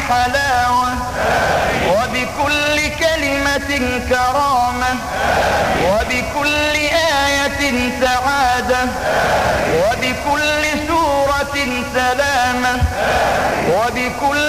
حلاوة، وبكل كلمة كرامة، وبكل آية سعادة، وبكل سورة سلامة، وبكل